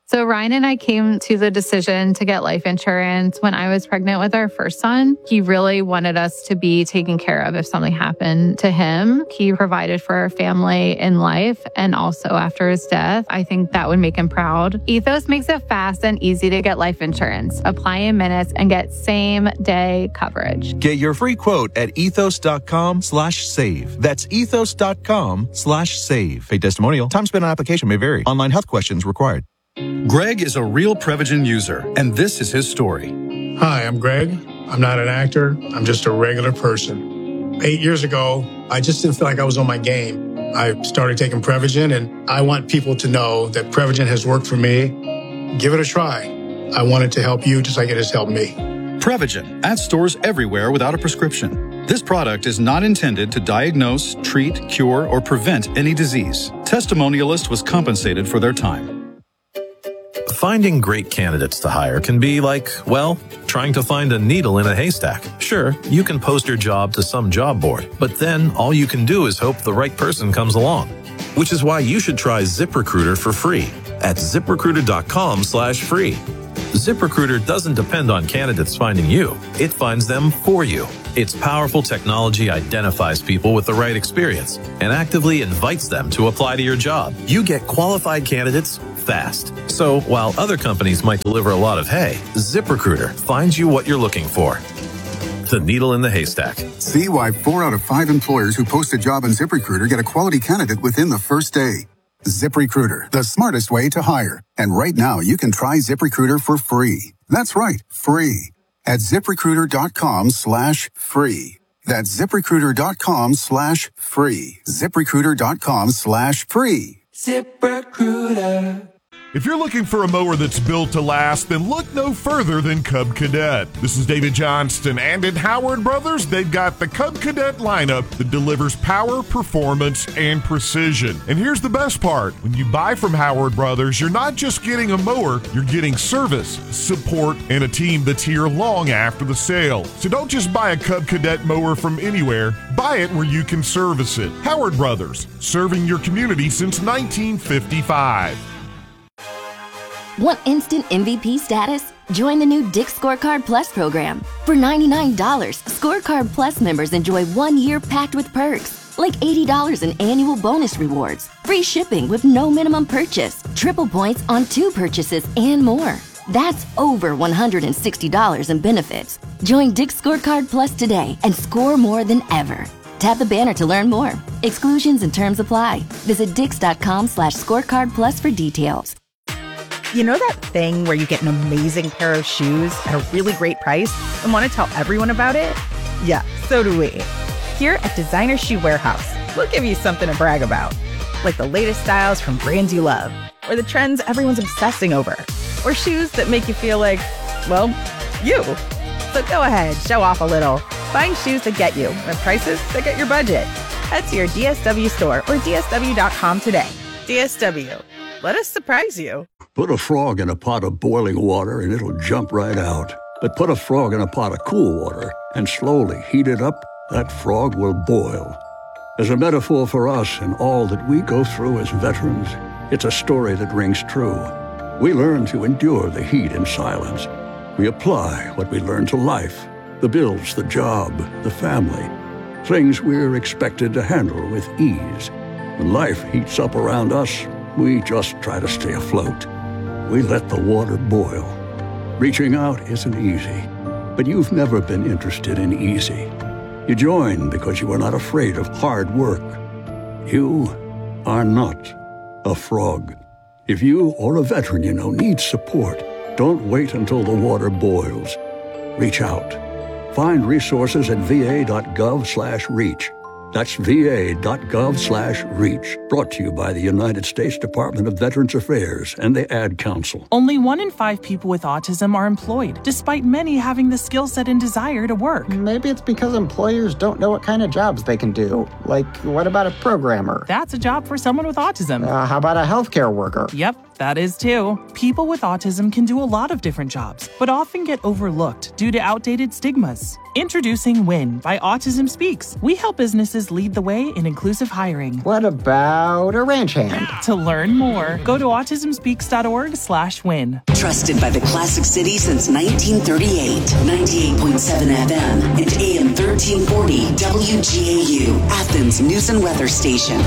So Ryan and I came to the decision to get life insurance when I was pregnant with our first son. He really wanted us to be taken care of if something happened to him. He provided for our family in life and also after his death. I think that would make him proud. Ethos makes it fast and easy to get life insurance. Apply in minutes and get same-day coverage. Get your free quote at ethos.com/save. That's ethos.com/save. Paid testimonial. Time spent on application may vary. Online health questions required. Greg is a real Prevagen user, and this is his story. Hi, I'm Greg. I'm not an actor. I'm just a regular person. 8 years ago, I just didn't feel like I was on my game. I started taking Prevagen, and I want people to know that Prevagen has worked for me. Give it a try. I want it to help you just like it has helped me. Prevagen, at stores everywhere without a prescription. This product is not intended to diagnose, treat, cure, or prevent any disease. Testimonialist was compensated for their time. Finding great candidates to hire can be like, well, trying to find a needle in a haystack. Sure, you can post your job to some job board, but then all you can do is hope the right person comes along. Which is why you should try ZipRecruiter for free at ZipRecruiter.com/free. ZipRecruiter doesn't depend on candidates finding you. It finds them for you. Its powerful technology identifies people with the right experience and actively invites them to apply to your job. You get qualified candidates fast. So while other companies might deliver a lot of hay, ZipRecruiter finds you what you're looking for. The needle in the haystack. See why 4 out of 5 employers who post a job on ZipRecruiter get a quality candidate within the first day. ZipRecruiter, the smartest way to hire. And right now, you can try ZipRecruiter for free. That's right, free. At ZipRecruiter.com/free. That's ZipRecruiter.com/free. ZipRecruiter.com/free. ZipRecruiter. If you're looking for a mower that's built to last, then look no further than Cub Cadet. This is David Johnston, and at Howard Brothers, they've got the Cub Cadet lineup that delivers power, performance, and precision. And here's the best part. When you buy from Howard Brothers, you're not just getting a mower, you're getting service, support, and a team that's here long after the sale. So don't just buy a Cub Cadet mower from anywhere. Buy it where you can service it. Howard Brothers, serving your community since 1955. Want instant MVP status? Join the new Dick's Scorecard Plus program. For $99, Scorecard Plus members enjoy 1 year packed with perks, like $80 in annual bonus rewards, free shipping with no minimum purchase, triple points on 2 purchases, and more. That's over $160 in benefits. Join Dick's Scorecard Plus today and score more than ever. Tap the banner to learn more. Exclusions and terms apply. Visit dix.com/scorecard plus for details. You know that thing where you get an amazing pair of shoes at a really great price and want to tell everyone about it? Yeah, so do we. Here at Designer Shoe Warehouse, we'll give you something to brag about, like the latest styles from brands you love, or the trends everyone's obsessing over, or shoes that make you feel like, well, you. So go ahead, show off a little. Find shoes that get you at prices that get your budget. Head to your DSW store or DSW.com today. DSW. Let us surprise you. Put a frog in a pot of boiling water and it'll jump right out. But put a frog in a pot of cool water and slowly heat it up, that frog will boil. As a metaphor for us and all that we go through as veterans, it's a story that rings true. We learn to endure the heat in silence. We apply what we learn to life, the bills, the job, the family, things we're expected to handle with ease. When life heats up around us, we just try to stay afloat. We let the water boil. Reaching out isn't easy, but you've never been interested in easy. You join because you are not afraid of hard work. You are not a frog. If you or a veteran you know needs support, don't wait until the water boils. Reach out. Find resources at va.gov/reach. That's va.gov/reach. Brought to you by the United States Department of Veterans Affairs and the Ad Council. Only 1 in 5 people with autism are employed, despite many having the skill set and desire to work. Maybe it's because employers don't know what kind of jobs they can do. Like, what about a programmer? That's a job for someone with autism. How about a healthcare worker? Yep, That is too. People with autism can do a lot of different jobs, but often get overlooked due to outdated stigmas. Introducing WIN by Autism Speaks. We help businesses lead the way in inclusive hiring. What about a ranch hand? To learn more, go to autismspeaks.org/win. Trusted by the Classic City since 1938. 98.7 FM and AM 1340 WGAU, Athens News and Weather Station.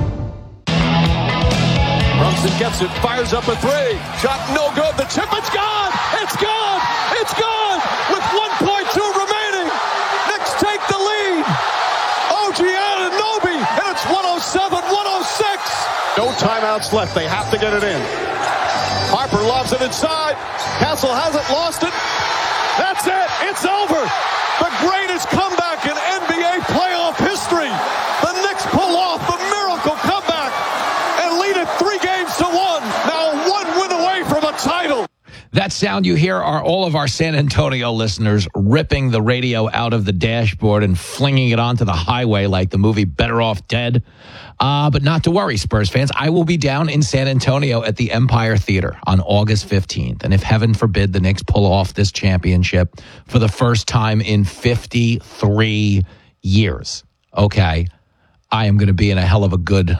Brunson gets it, fires up a three. Shot no good. The chip, it's gone! It's gone! It's gone! With 1.2 remaining. Knicks take the lead. OG Anunoby, and it's 107-106. No timeouts left. They have to get it in. Harper lobs it inside. Castle hasn't lost it. That's it. It's over. The greatest comeback in NBA playoff history. The Knicks pull off the miracle comeback and lead it 3-1. Now 1 win away from a title. That sound you hear are all of our San Antonio listeners ripping the radio out of the dashboard and flinging it onto the highway like the movie Better Off Dead. But not to worry, Spurs fans. I will be down in San Antonio at the Empire Theater on August 15th. And if heaven forbid the Knicks pull off this championship for the first time in 53 years, okay, I am going to be in a hell of a good...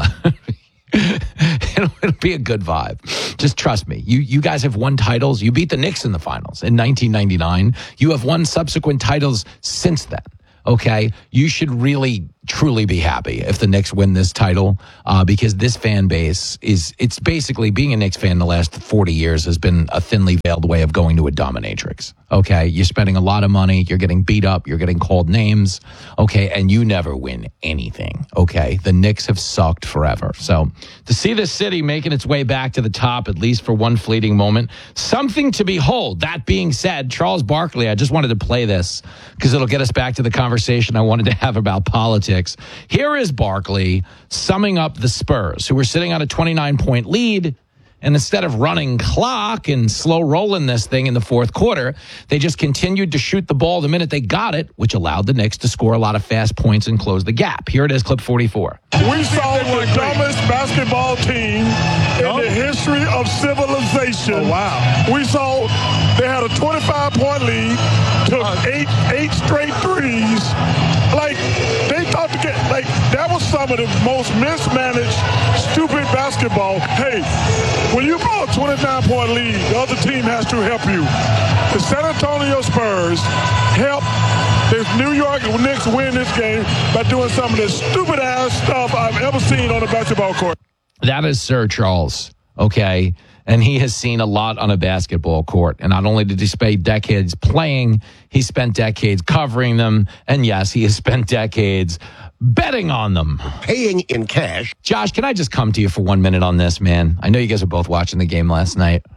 It'll be a good vibe. Just trust me. You guys have won titles. You beat the Knicks in the finals in 1999. You have won subsequent titles since then. Okay, you should really, truly be happy if the Knicks win this title because this fan base it's basically being a Knicks fan the last 40 years has been a thinly veiled way of going to a dominatrix. Okay, you're spending a lot of money, you're getting beat up, you're getting called names, okay, and you never win anything, okay? The Knicks have sucked forever. So to see this city making its way back to the top, at least for one fleeting moment, something to behold. That being said, Charles Barkley, I just wanted to play this because it'll get us back to the conversation I wanted to have about politics. Here is Barkley summing up the Spurs, who were sitting on a 29-point lead. And instead of running clock and slow rolling this thing in the fourth quarter, they just continued to shoot the ball the minute they got it, which allowed the Knicks to score a lot of fast points and close the gap. Here it is, clip 44. We saw the dumbest basketball team in the history of civilization. Oh, wow. We saw they had a 25-point lead, took eight straight threes. Like, they thought to get, like, that was some of the most mismanaged, stupid basketball. Hey, when you blow a 29-point lead, the other team has to help you. The San Antonio Spurs help the New York Knicks win this game by doing some of the stupid-ass stuff I've ever seen on a basketball court. That is Sir Charles, okay? And he has seen a lot on a basketball court. And not only did he spend decades playing, he spent decades covering them. And yes, he has spent decades betting on them. Paying in cash. Josh, can I just come to you for 1 minute on this, man? I know you guys were both watching the game last night.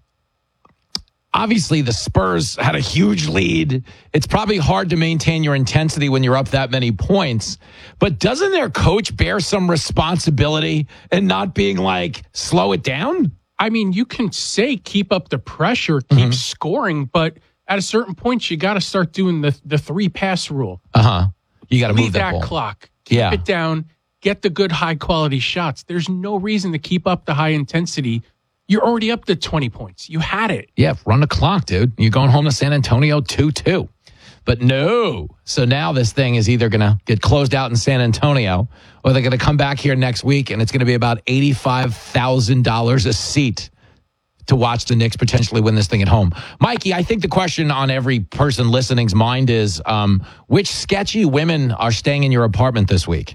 Obviously, the Spurs had a huge lead. It's probably hard to maintain your intensity when you're up that many points. But doesn't their coach bear some responsibility in not being like, slow it down? I mean, you can say keep up the pressure, keep scoring, but at a certain point, you got to start doing the 3-pass rule. You got to move that ball. Clock. Keep it down. Get the good high-quality shots. There's no reason to keep up the high intensity. You're already up to 20 points. You had it. Yeah, run the clock, dude. You're going home to San Antonio 2-2. But no. So now this thing is either going to get closed out in San Antonio or they're going to come back here next week and it's going to be about $85,000 a seat to watch the Knicks potentially win this thing at home. Mikey, I think the question on every person listening's mind is, which sketchy women are staying in your apartment this week?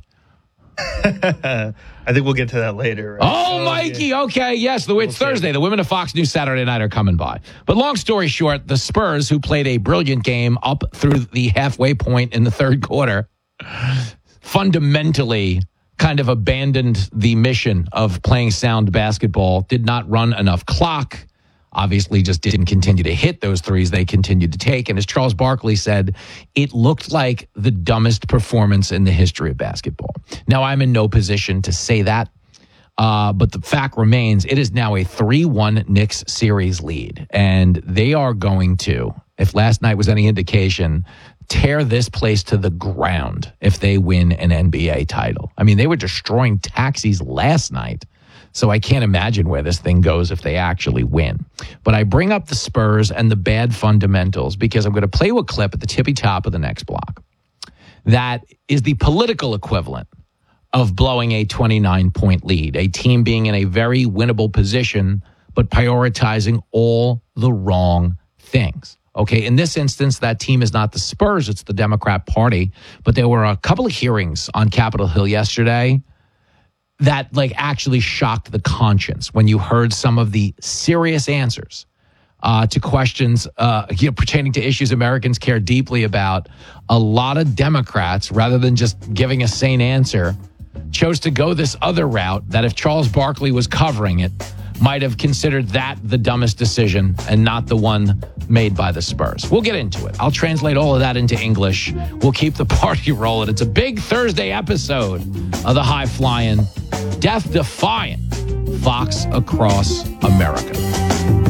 I think we'll get to that later. Right? Oh, Mikey. Okay. Yes. It's Thursday. The women of Fox News Saturday Night are coming by. But long story short, the Spurs, who played a brilliant game up through the halfway point in the third quarter, fundamentally kind of abandoned the mission of playing sound basketball, did not run enough clock, obviously just didn't continue to hit those threes they continued to take. And as Charles Barkley said, it looked like the dumbest performance in the history of basketball. Now, I'm in no position to say that, but the fact remains, it is now a 3-1 Knicks series lead. And they are going to, if last night was any indication, tear this place to the ground if they win an NBA title. I mean, they were destroying taxis last night. So I can't imagine where this thing goes if they actually win. But I bring up the Spurs and the bad fundamentals because I'm going to play you a clip at the tippy top of the next block. That is the political equivalent of blowing a 29-point lead, a team being in a very winnable position, but prioritizing all the wrong things. Okay, in this instance, that team is not the Spurs, it's the Democrat Party. But there were a couple of hearings on Capitol Hill yesterday that actually shocked the conscience when you heard some of the serious answers to questions pertaining to issues Americans care deeply about. A lot of Democrats, rather than just giving a sane answer, chose to go this other route that if Charles Barkley was covering it, might have considered that the dumbest decision and not the one made by the Spurs. We'll get into it. I'll translate all of that into English. We'll keep the party rolling. It's a big Thursday episode of the high-flying, death-defying Fox Across America.